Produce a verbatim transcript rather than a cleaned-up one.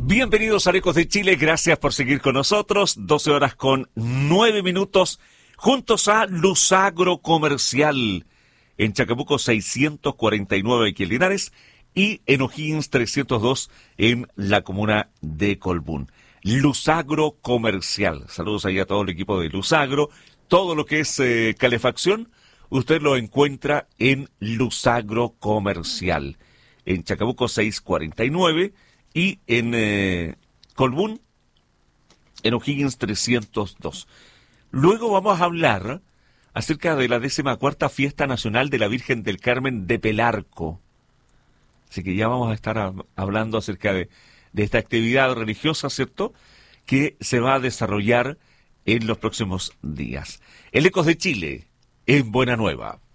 Bienvenidos a Ecos de Chile, gracias por seguir con nosotros. doce horas con nueve minutos, juntos a Luzagro Comercial, en Chacabuco seiscientos cuarenta y nueve aquí en Linares y en O'Higgins trescientos dos en la comuna de Colbún. Luzagro Comercial, saludos ahí a todo el equipo de Luzagro. Todo lo que es eh, calefacción, usted lo encuentra en Luzagro Comercial, en Chacabuco seiscientos cuarenta y nueve y en eh, Colbún, en O'Higgins trescientos dos. Luego vamos a hablar acerca de la décima cuarta Fiesta Nacional de la Virgen del Carmen de Pelarco. Así que ya vamos a estar a, hablando acerca de, de esta actividad religiosa, ¿cierto?, que se va a desarrollar en los próximos días. El Ecos de Chile, en Buena Nueva.